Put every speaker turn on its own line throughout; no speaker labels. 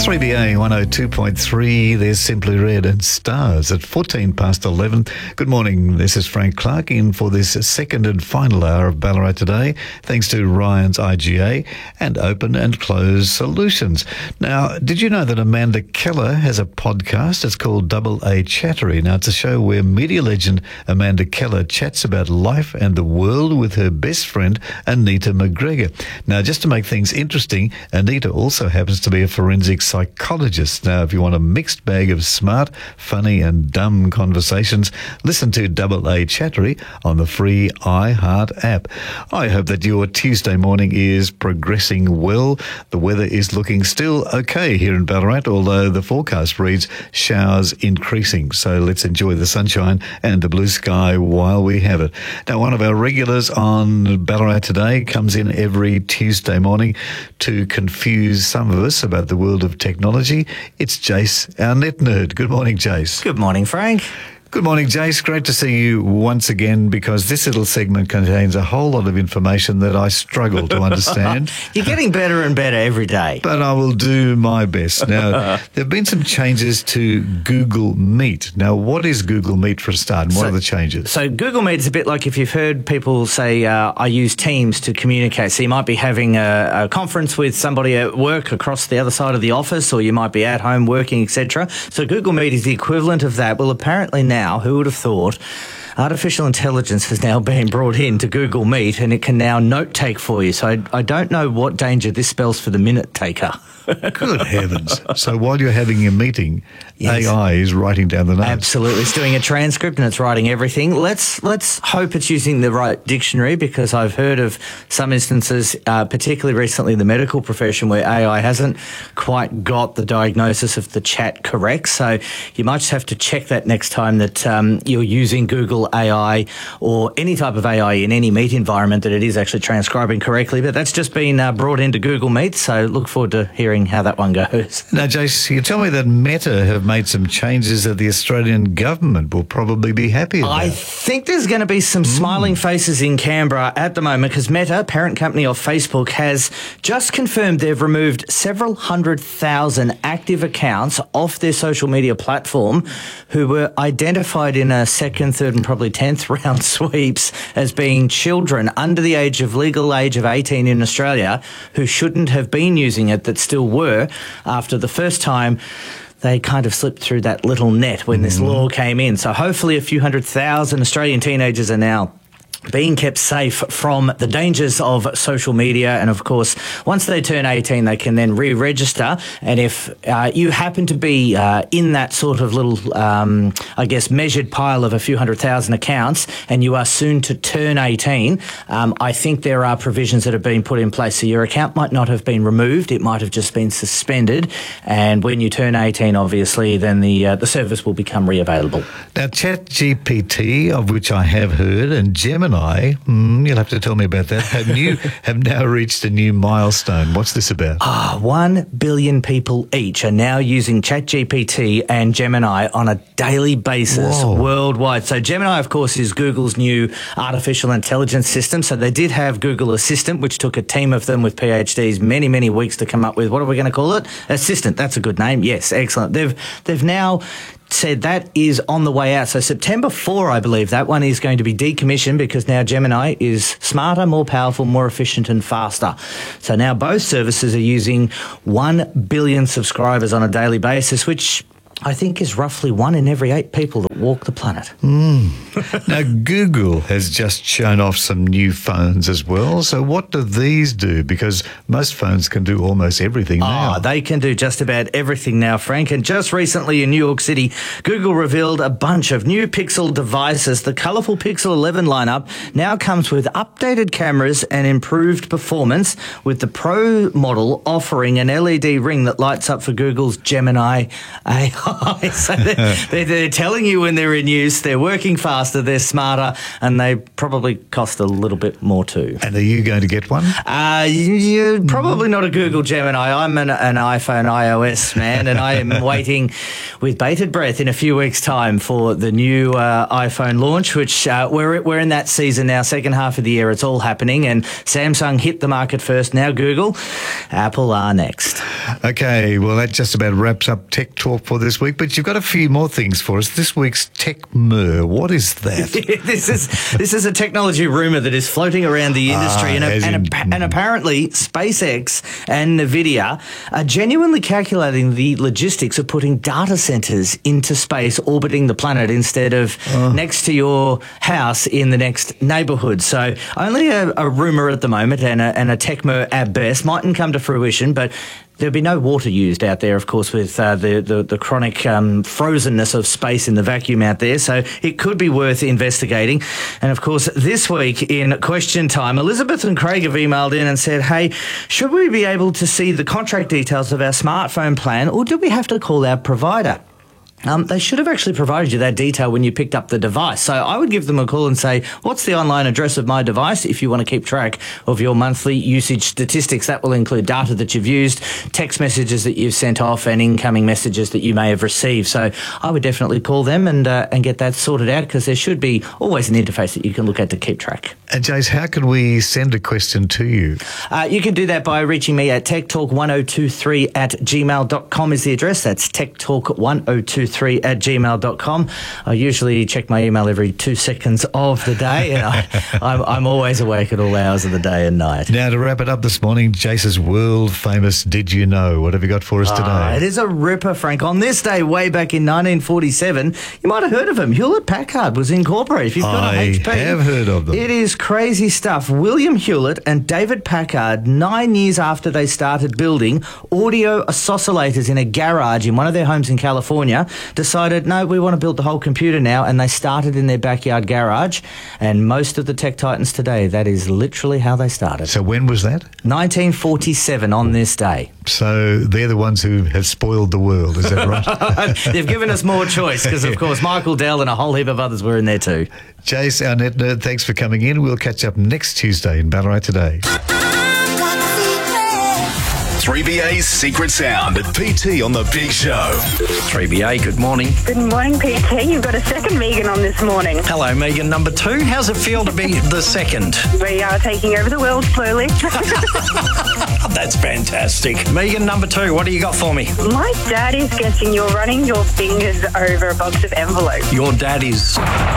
3BA 102.3, there's Simply Red and Stars at 14 past 11. Good morning, this is Frank Clark in for this second and final hour of Ballarat Today, thanks to Ryan's IGA and Open and Close Solutions. Now, did you know that Amanda Keller has a podcast? It's called Double A Chattery. Now, it's a show where media legend Amanda Keller chats about life and the world with her best friend, Anita McGregor. Now, just to make things interesting, Anita also happens to be a forensic psychologist. Now, if you want a mixed bag of smart, funny and dumb conversations, listen to Double A Chattery on the free iHeart app. I hope that your Tuesday morning is progressing well. The weather is looking still okay here in Ballarat, although the forecast reads showers increasing. So let's enjoy the sunshine and the blue sky while we have it. Now, one of our regulars on Ballarat Today comes in every Tuesday morning to confuse some of us about the world of technology. It's Jace, our net nerd. Good morning, Jace.
Good morning, Frank.
Good morning, Jace. Great to see you once again, because this little segment contains a whole lot of information that I struggle to understand.
You're getting better and better every day.
But I will do my best. Now, there have been some changes to Google Meet. Now, what is Google Meet for a start, and what are the changes?
So Google Meet is a bit like if you've heard people say, I use Teams to communicate. So you might be having a conference with somebody at work across the other side of the office, or you might be at home working, etc. So Google Meet is the equivalent of that. Well, apparently now, who would have thought, artificial intelligence has now been brought in to Google Meet, and it can now note take for you. So I don't know what danger this spells for the minute taker.
Good heavens. So while you're having a meeting, yes, AI is writing down the notes.
Absolutely. It's doing a transcript and it's writing everything. Let's hope it's using the right dictionary, because I've heard of some instances, particularly recently in the medical profession, where AI hasn't quite got the diagnosis of the chat correct. So you might just have to check that next time that you're using Google AI or any type of AI in any Meet environment, that it is actually transcribing correctly. But that's just been brought into Google Meet, so look forward to hearing how that one goes.
Now, Jace, you tell me that Meta have made some changes that the Australian government will probably be happy about.
I think there's going to be some smiling faces in Canberra at the moment, because Meta, parent company of Facebook, has just confirmed they've removed several 100,000 active accounts off their social media platform who were identified in a second, third and probably 10th round sweeps as being children under the legal age of 18 in Australia, who shouldn't have been using it, that still were, after the first time they kind of slipped through that little net when this law came in. So hopefully a few 100,000 Australian teenagers are now being kept safe from the dangers of social media. And of course, once they turn 18, they can then re-register. And if you happen to be in that sort of little, measured pile of a few 100,000 accounts, and you are soon to turn 18, I think there are provisions that have been put in place. So your account might not have been removed. It might have just been suspended. And when you turn 18, obviously, then the service will become re-available.
Now, ChatGPT, of which I have heard, and Gemini, you'll have to tell me about that, have now reached a new milestone. What's this about?
1 billion people each are now using ChatGPT and Gemini on a daily basis worldwide. So Gemini, of course, is Google's new artificial intelligence system. So they did have Google Assistant, which took a team of them with PhDs many, many weeks to come up with. What are we going to call it? Assistant. That's a good name. Yes, excellent. They've now said that is on the way out. So September 4, I believe, that one is going to be decommissioned, because now Gemini is smarter, more powerful, more efficient and faster. So now both services are using 1 billion subscribers on a daily basis, which I think is roughly 1 in every 8 people that walk the planet.
Now, Google has just shown off some new phones as well. So what do these do? Because most phones can do almost everything now.
They can do just about everything now, Frank. And just recently in New York City, Google revealed a bunch of new Pixel devices. The colourful Pixel 11 lineup now comes with updated cameras and improved performance, with the Pro model offering an LED ring that lights up for Google's Gemini AI. So they're telling you when they're in use, they're working faster, they're smarter, and they probably cost a little bit more too.
And are you going to get one?
You're probably not a Google Gemini. I'm an iPhone iOS man, and I am waiting with bated breath in a few weeks' time for the new iPhone launch, which we're in that season now, second half of the year. It's all happening, and Samsung hit the market first. Now Google, Apple are next.
Okay, well, that just about wraps up Tech Talk for this week, but you've got a few more things for us. This week's Tech Mer, what is that?
This is a technology rumour that is floating around the industry, and apparently SpaceX and NVIDIA are genuinely calculating the logistics of putting data centres into space, orbiting the planet instead of next to your house in the next neighbourhood. So only a rumour at the moment and a tech mer at best, mightn't come to fruition, but there'll be no water used out there, of course, with the chronic frozenness of space in the vacuum out there. So it could be worth investigating. And, of course, this week in Question Time, Elizabeth and Craig have emailed in and said, hey, should we be able to see the contract details of our smartphone plan, or do we have to call our provider? They should have actually provided you that detail when you picked up the device. So I would give them a call and say, what's the online address of my device if you want to keep track of your monthly usage statistics. That will include data that you've used, text messages that you've sent off, and incoming messages that you may have received. So I would definitely call them and get that sorted out, because there should be always an interface that you can look at to keep track.
And Jace, how can we send a question to you?
You can do that by reaching me at techtalk1023@gmail.com is the address. That's techtalk1023@gmail.com. I usually check my email every 2 seconds of the day, and I'm always awake at all hours of the day and night.
Now, to wrap it up this morning, Jace's world-famous Did You Know? What have you got for us today?
It is a ripper, Frank. On this day, way back in 1947, you might have heard of him. Hewlett-Packard was incorporated. If you've got a HP,
I have heard of them.
It is crazy stuff. William Hewlett and David Packard, 9 years after they started building audio oscillators in a garage in one of their homes in California, decided, no, we want to build the whole computer now, and they started in their backyard garage. And most of the tech titans today, that is literally how they started.
So when was that?
1947 on this day.
So they're the ones who have spoiled the world, is that right?
They've given us more choice because, of course, Michael Dell and a whole heap of others were in there too.
Jace, our net nerd, thanks for coming in. We'll catch up next Tuesday in Ballarat Today.
3BA's Secret Sound at PT on the Big Show.
3BA, good morning.
Good morning, PT. You've got a second Megan on this morning.
Hello, Megan number 2. How's it feel to be the second?
We are taking over the world slowly.
That's fantastic. Megan number 2, what do you got for me?
My dad is guessing you're running your fingers over a box of envelopes.
Your dad is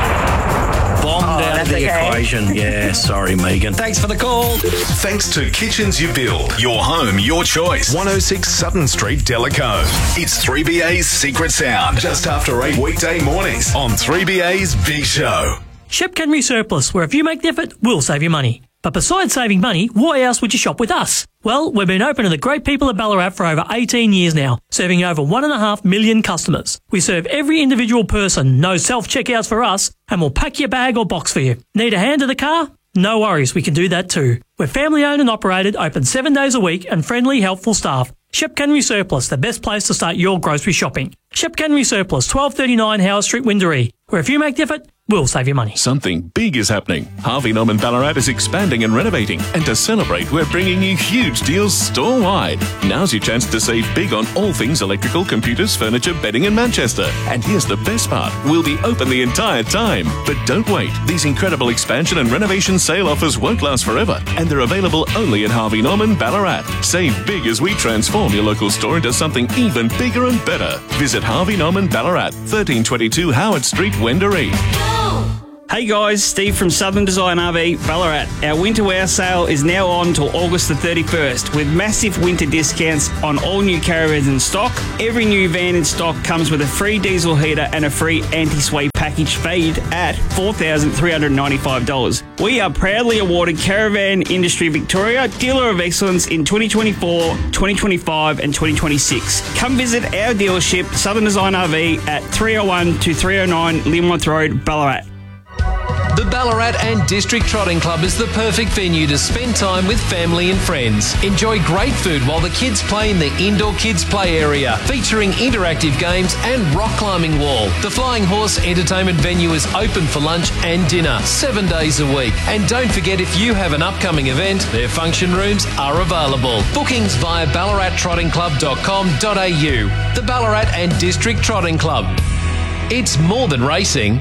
bombed out of the equation. Yeah, sorry, Megan. Thanks for the call.
Thanks to Kitchens You Build. Your home, your choice. 106 Sutton Street, Delacombe. It's 3BA's Secret Sound. Just after 8 weekday mornings on 3BA's Big Show.
Shep Kenry Surplus, where if you make the effort, we'll save you money. But besides saving money, why else would you shop with us? Well, we've been open to the great people of Ballarat for over 18 years now, serving over 1.5 million customers. We serve every individual person, no self-checkouts for us, and we'll pack your bag or box for you. Need a hand to the car? No worries, we can do that too. We're family owned and operated, open 7 days a week, and friendly, helpful staff. Shep Kenry Surplus, the best place to start your grocery shopping. Shep Kenry Surplus, 1239 Howard Street, Windaree, where if you make the effort, we'll save you money.
Something big is happening. Harvey Norman Ballarat is expanding and renovating. And to celebrate, we're bringing you huge deals store-wide. Now's your chance to save big on all things electrical, computers, furniture, bedding in Manchester. And here's the best part. We'll be open the entire time. But don't wait. These incredible expansion and renovation sale offers won't last forever. And they're available only at Harvey Norman Ballarat. Save big as we transform your local store into something even bigger and better. Visit Harvey Norman Ballarat, 1322 Howard Street, Wendouree.
Hey guys, Steve from Southern Design RV, Ballarat. Our winter wear sale is now on till August the 31st with massive winter discounts on all new caravans in stock. Every new van in stock comes with a free diesel heater and a free anti-sway package valued at $4,395. We are proudly awarded Caravan Industry Victoria Dealer of Excellence in 2024, 2025 and 2026. Come visit our dealership, Southern Design RV at 301 to 309 Linwood Road, Ballarat.
The Ballarat and District Trotting Club is the perfect venue to spend time with family and friends. Enjoy great food while the kids play in the indoor kids play area, featuring interactive games and rock climbing wall. The Flying Horse entertainment venue is open for lunch and dinner 7 days a week. And don't forget, if you have an upcoming event, their function rooms are available. Bookings via ballarattrottingclub.com.au. The Ballarat and District Trotting Club. It's more than racing.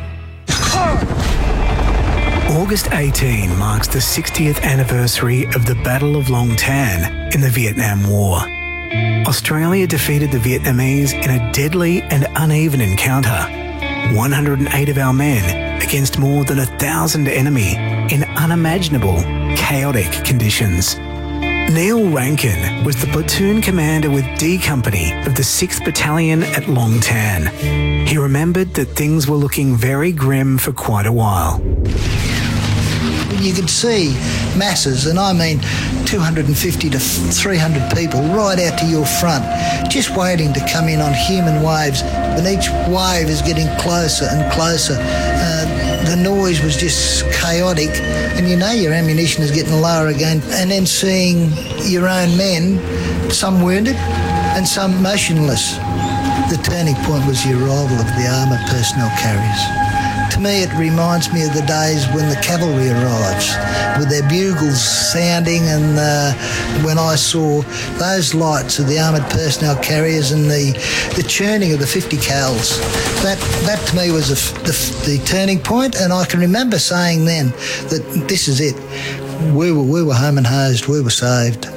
August 18 marks the 60th anniversary of the Battle of Long Tan in the Vietnam War. Australia defeated the Vietnamese in a deadly and uneven encounter. 108 of our men against more than 1,000 enemy in unimaginable, chaotic conditions. Neil Rankin was the platoon commander with D Company of the 6th Battalion at Long Tan. He remembered that things were looking very grim for quite a while.
You could see masses, and I mean 250 to 300 people right out to your front, just waiting to come in on human waves. And each wave is getting closer and closer. The noise was just chaotic, and you know your ammunition is getting lower again. And then seeing your own men, some wounded and some motionless. The turning point was the arrival of the armoured personnel carriers. To me, it reminds me of the days when the cavalry arrives, with their bugles sounding, and when I saw those lights of the armoured personnel carriers and the churning of the 50 cals, that to me was the turning point. And I can remember saying then that this is it. We were home and hosed. We were saved.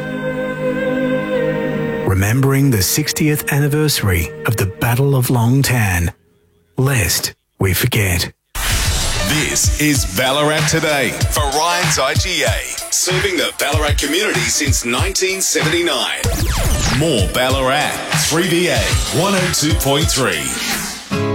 Remembering the 60th anniversary of the Battle of Long Tan, lest we forget.
This is Ballarat Today for Ryan's IGA, serving the Ballarat community since 1979. More Ballarat, 3BA 102.3.